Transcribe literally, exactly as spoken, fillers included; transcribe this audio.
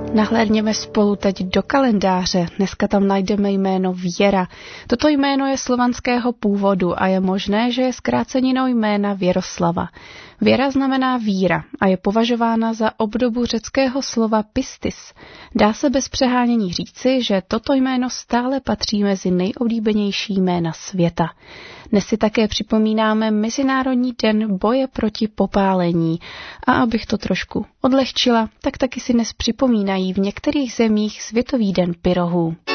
Nahlédněme spolu teď do kalendáře. Dneska tam najdeme jméno Věra. Toto jméno je slovanského původu a je možné, že je zkráceninou jména Věroslava. Věra znamená víra a je považována za obdobu řeckého slova pistis. Dá se bez přehánění říci, že toto jméno stále patří mezi nejoblíbenější jména světa. Dnes si také připomínáme Mezinárodní den boje proti popálení. A abych to trošku odlehčila, tak taky si dnes připomínají v některých zemích Světový den pyrohů.